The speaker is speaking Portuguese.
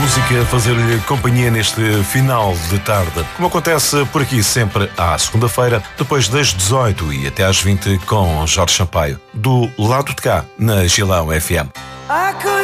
música a fazer-lhe companhia neste final de tarde. Como acontece por aqui sempre à segunda-feira, depois das 18 e até às 20 com Jorge Sampaio, do lado de cá, na Gilão FM.